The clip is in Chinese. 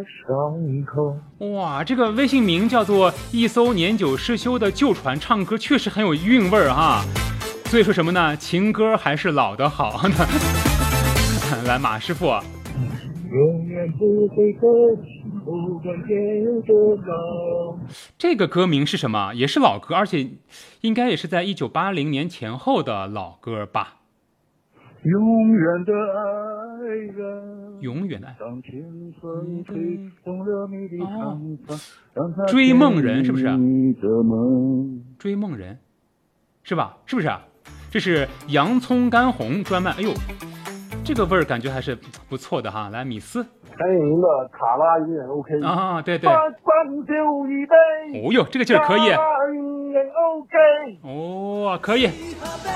哇，这个微信名叫做一艘年久失修的旧船，唱歌确实很有韵味儿哈。所以说什么呢？情歌还是老的好呢。来，马师傅， 永远不会过期，不管天有多高。 这个歌名是什么？也是老歌，而且应该也是在1980年前后的老歌吧。 永远的爱人， 永远的爱， 当天风吹动了你的长发，让它追梦人是不是？ 你的梦， 追梦人，是吧？是不是啊？这是洋葱干红专卖，哎呦，这个味儿感觉还是不错的哈。来，米丝， 蔡依林的卡拉永远 OK 啊，对对。 八罐酒一杯， 哦哟，这个劲儿可以。 永远 OK。 哦，可以。